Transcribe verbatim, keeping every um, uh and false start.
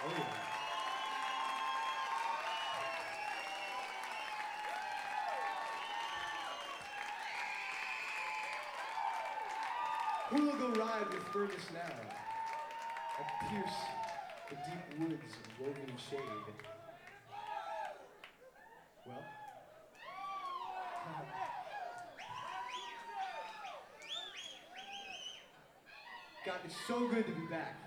Oh yeah. Who will go ride with Fergus now, and pierce the deep woods of woven shade? Well, God, it's so good to be back.